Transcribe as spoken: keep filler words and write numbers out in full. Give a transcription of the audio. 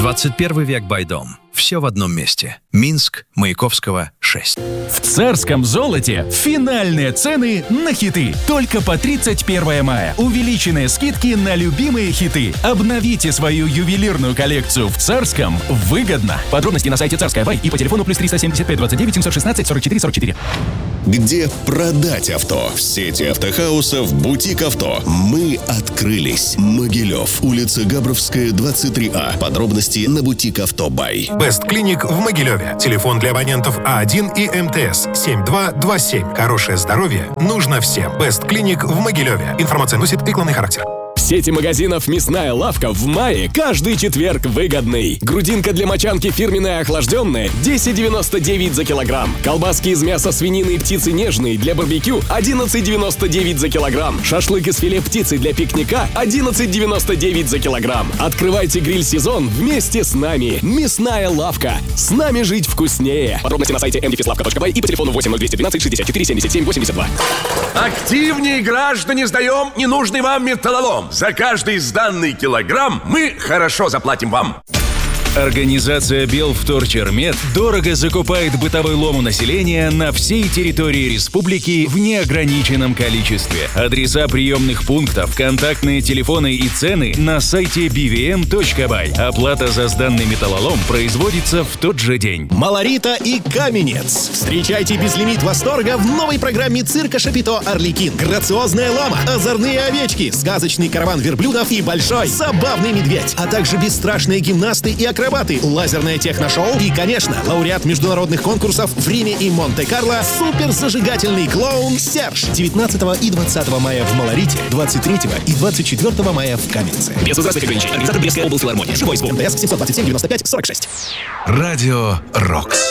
двадцать первый век Байдом. Все в одном месте. Минск, Маяковского, шесть. В Царском золоте финальные цены на хиты. Только по тридцать первое мая. Увеличенные скидки на любимые хиты. Обновите свою ювелирную коллекцию в Царском выгодно. Подробности на сайте Царская Бай и по телефону плюс триста семьдесят пять двадцать девять семьсот шестнадцать сорок четыре сорок четыре. Где продать авто? В сети автохаусов «Бутик Авто». Мы открылись. Могилев, улица Габровская, двадцать три А. Подробности на «Бутик Авто Бай». Бест Клиник в Могилеве. Телефон для абонентов А один и МТС семь два два семь. Хорошее здоровье нужно всем. Бест Клиник в Могилеве. Информация носит рекламный характер. В сети магазинов «Мясная лавка» в мае каждый четверг выгодный. Грудинка для мочанки фирменная охлажденная десять девяносто девять за килограмм. Колбаски из мяса свинины и птицы нежные для барбекю одиннадцать девяносто девять за килограмм. Шашлык из филе птицы для пикника одиннадцать девяносто девять за килограмм. Открывайте гриль-сезон вместе с нами. «Мясная лавка». С нами жить вкуснее. Подробности на сайте эм дефис лавка точка бай и по телефону восемь ноль двести двенадцать шестьдесят четыре семьдесят семь восемьдесят два. Активнее, граждане, сдаем ненужный вам металлолом. За каждый сданный килограмм мы хорошо заплатим вам. Организация «Белвторчермет» дорого закупает бытовой лом у населения на всей территории республики в неограниченном количестве. Адреса приемных пунктов, контактные телефоны и цены на сайте би ви эм точка бай. Оплата за сданный металлолом производится в тот же день. Малорита и Каменец. Встречайте безлимит восторга в новой программе цирка Шапито «Арлекин». Грациозная лама, озорные овечки, сказочный караван верблюдов и большой забавный медведь, а также бесстрашные гимнасты и акробаты. Акробаты, лазерное техношоу и, конечно, лауреат международных конкурсов в Риме и Монте-Карло суперзажигательный клоун Серж. девятнадцатого и двадцатого мая в Малорите, двадцать третьего и двадцать четвертого мая в Каменце. Без возрастных ограничений. Организатор Брестская облфилармония. Живой звук. МТС семь два семь девяносто пять сорок шесть. Радио «Рокс».